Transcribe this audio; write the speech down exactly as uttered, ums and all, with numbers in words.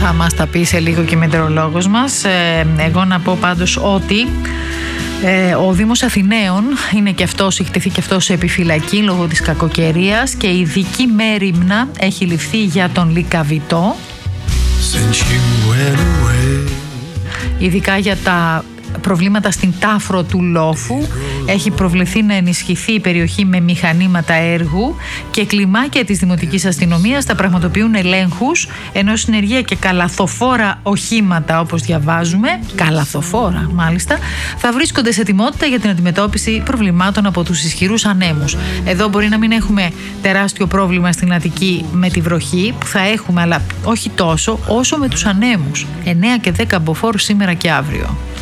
θα μας τα πει σε λίγο και ο μετεωρολόγος μας. Ε, εγώ να πω πάντως ότι ε, ο Δήμος Αθηναίων είναι και αυτός, έχει τεθεί και αυτός σε επιφυλακή λόγω της κακοκαιρίας και η ειδική μέριμνα έχει ληφθεί για τον Λυκαβητό, ειδικά για τα προβλήματα στην Τάφρο του Λόφου. Έχει προβληθεί να ενισχυθεί η περιοχή με μηχανήματα έργου και κλιμάκια της Δημοτικής Αστυνομίας θα πραγματοποιούν ελέγχους, ενώ συνεργεία και καλαθοφόρα οχήματα, όπως διαβάζουμε, καλαθοφόρα μάλιστα, θα βρίσκονται σε ετοιμότητα για την αντιμετώπιση προβλημάτων από τους ισχυρούς ανέμους. Εδώ μπορεί να μην έχουμε τεράστιο πρόβλημα στην Αττική με τη βροχή που θα έχουμε, αλλά όχι τόσο όσο με τους ανέμους. εννέα και δέκα μποφόρ σήμερα και αύριο.